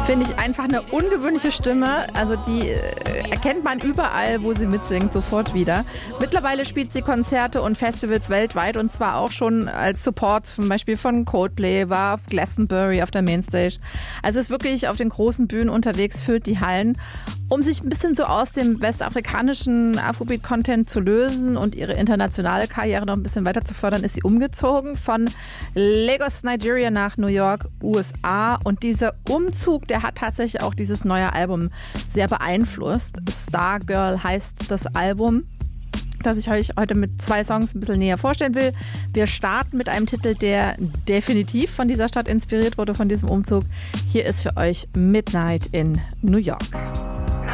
Finde ich einfach eine ungewöhnliche Stimme. Also die erkennt man überall, wo sie mitsingt, sofort wieder. Mittlerweile spielt sie Konzerte und Festivals weltweit und zwar auch schon als Support zum Beispiel von Coldplay, war auf Glastonbury auf der Mainstage. Also ist wirklich auf den großen Bühnen unterwegs, füllt die Hallen. Um sich ein bisschen so aus dem westafrikanischen Afrobeat-Content zu lösen und ihre internationale Karriere noch ein bisschen weiter zu fördern, ist sie umgezogen von Lagos, Nigeria nach New York, USA. Und dieser Umzug, der hat tatsächlich auch dieses neue Album sehr beeinflusst. Stargirl heißt das Album, das ich euch heute mit 2 Songs ein bisschen näher vorstellen will. Wir starten mit einem Titel, der definitiv von dieser Stadt inspiriert wurde, von diesem Umzug. Hier ist für euch Midnight in New York.